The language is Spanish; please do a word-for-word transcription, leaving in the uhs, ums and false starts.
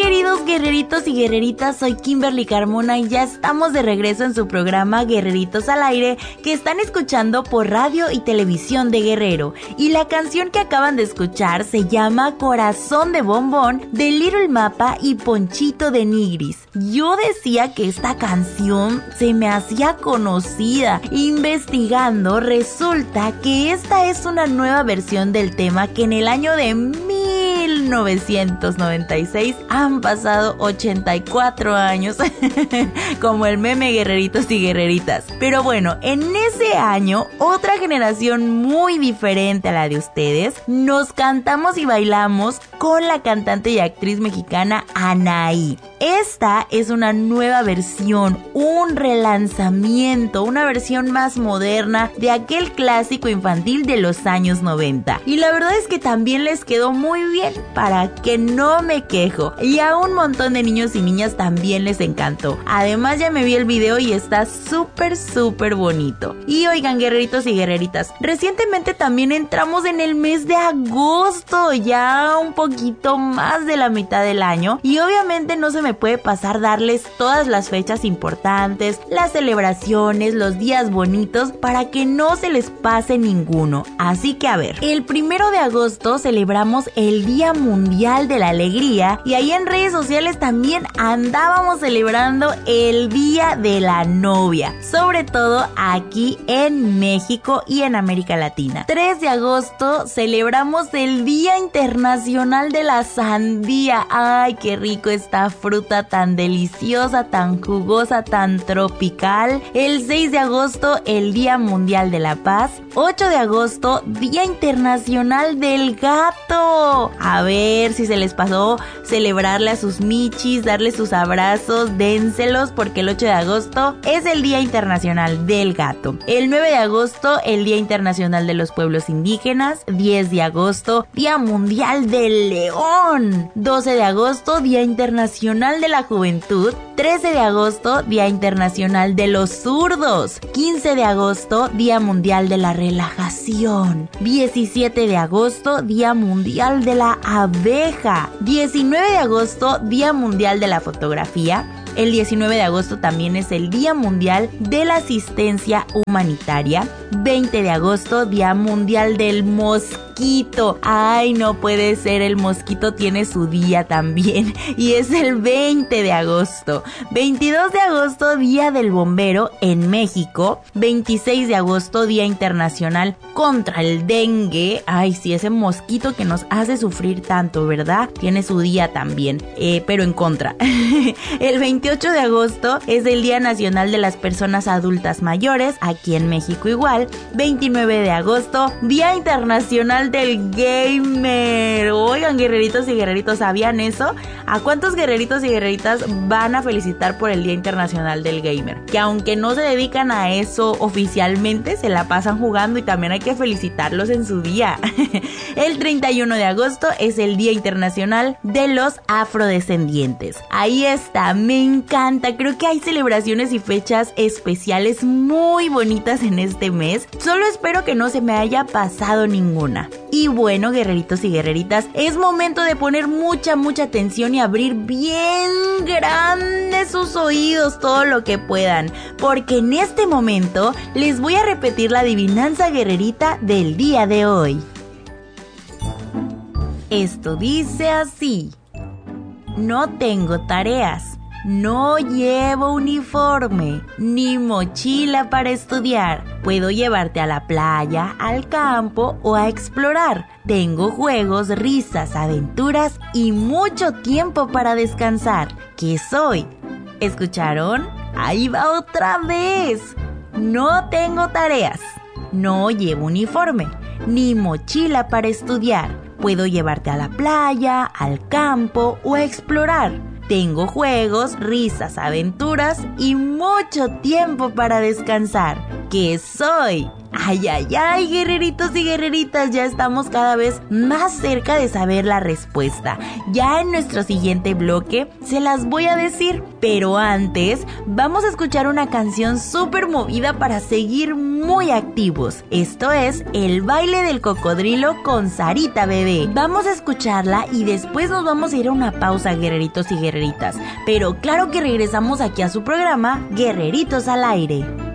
queridos guerreritos y guerreritas? Soy Kimberly Carmona y ya estamos de regreso en su programa Guerreritos al Aire, que están escuchando por radio y televisión de Guerrero. Y la canción que acaban de escuchar se llama Corazón de Bombón, de Little Mapa y Ponchito de Nigris. Yo decía que esta canción se me hacía conocida. Investigando, resulta que esta es una nueva versión del tema que en el año de mil novecientos noventa y seis han pasado ochenta y cuatro años, como el meme Guerreritos y Guerreritas. Pero bueno, en ese año, otra generación muy diferente a la de ustedes, nos cantamos y bailamos con la cantante y actriz mexicana Anaí. Esta es una nueva versión, un relanzamiento, una versión más moderna de aquel clásico infantil de los años noventa. Y la verdad es que también les quedó muy bien, para que no me quejo. Y a un montón de niños y niñas también les encantó. Además ya me vi el video y está súper súper bonito. Y oigan, guerreritos y guerreritas, recientemente también entramos en el mes de agosto, ya un poquito más de la mitad del año. Y obviamente no se me puede pasar darles todas las fechas importantes, las celebraciones, los días bonitos, para que no se les pase ninguno. Así que a ver, el primero de agosto celebramos el Día Mundial de la Alegría y ahí en redes sociales también andábamos celebrando el Día de la Novia, sobre todo aquí en México y en América Latina. tres de agosto celebramos el Día Internacional de la Sandía. Ay, qué rico esta fruta tan deliciosa, tan jugosa, tan tropical. El seis de agosto, el Día Mundial de la Paz. ocho de agosto, Día Internacional del Gato. A ver si se les pasó celebrarle a sus michis, darle sus abrazos, dénselos, porque el ocho de agosto es el Día Internacional del Gato. El nueve de agosto, el Día Internacional de los Pueblos Indígenas. diez de agosto, Día Mundial del León. doce de agosto, Día Internacional de la Juventud. trece de agosto, Día Internacional de los Zurdos. quince de agosto, Día Mundial de la Relajación. diecisiete de agosto, Día Mundial de la Abeja. diecinueve de agosto, Día Mundial de la Fotografía. El diecinueve de agosto también es el Día Mundial de la Asistencia Humanitaria. veinte de agosto, Día Mundial del Mosquito. Ay, no puede ser, el mosquito tiene su día también. Y es el veinte de agosto. veintidós de agosto, Día del Bombero en México. veintiséis de agosto, Día Internacional contra el Dengue. Ay, sí, ese mosquito que nos hace sufrir tanto, ¿verdad? Tiene su día también, eh, pero en contra. El veintiocho de agosto es el Día Nacional de las Personas Adultas Mayores, aquí en México igual. veintinueve de agosto, Día Internacional del Gamer. Oigan, guerreritos y guerreritos, ¿sabían eso? ¿A cuántos guerreritos y guerreritas van a felicitar por el Día Internacional del Gamer? Que aunque no se dedican a eso oficialmente, se la pasan jugando y también hay que felicitarlos en su día. El treinta y uno de agosto es el Día Internacional de los Afrodescendientes. Ahí está, me encanta. Creo que hay celebraciones y fechas especiales muy bonitas en este mes. Solo espero que no se me haya pasado ninguna. Y bueno, guerreritos y guerreritas, es momento de poner mucha, mucha atención y abrir bien grandes sus oídos todo lo que puedan, porque en este momento les voy a repetir la adivinanza guerrerita del día de hoy. Esto dice así: no tengo tareas, no llevo uniforme, ni mochila para estudiar. Puedo llevarte a la playa, al campo o a explorar. Tengo juegos, risas, aventuras y mucho tiempo para descansar. ¿Qué soy? ¿Escucharon? Ahí va otra vez. No tengo tareas, no llevo uniforme, ni mochila para estudiar. Puedo llevarte a la playa, al campo o a explorar. Tengo juegos, risas, aventuras y mucho tiempo para descansar. ¿Qué soy? Ay, ay, ay, guerreritos y guerreritas, ya estamos cada vez más cerca de saber la respuesta. Ya en nuestro siguiente bloque se las voy a decir, pero antes vamos a escuchar una canción súper movida para seguir muy activos. Esto es El baile del cocodrilo con Sarita Bebé. Vamos a escucharla y después nos vamos a ir a una pausa, guerreritos y guerreritas. Pero claro que regresamos aquí a su programa Guerreritos al Aire.